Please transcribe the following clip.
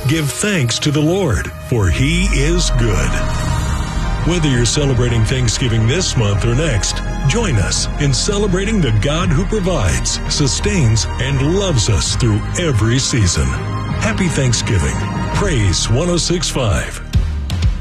Give thanks to the Lord, for He is good. Whether you're celebrating Thanksgiving this month or next, join us in celebrating the God who provides, sustains, and loves us through every season. Happy Thanksgiving. Praise 106.5.